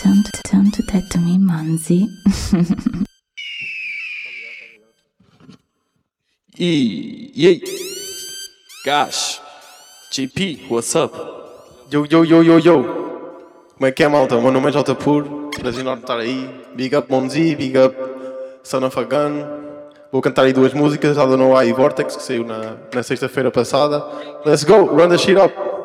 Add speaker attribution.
Speaker 1: Turn to that to me, Manzi.
Speaker 2: E Gash, JP, what's up?
Speaker 3: Yo. Como é que é, malta? O meu nome é J Pur. Prazer enorme estar aí. Big up Monzi, big up Son of a Gun. Vou cantar aí duas músicas, I Don't Know Why e Vortex, que saiu na sexta-feira passada. Let's go, run the shit up.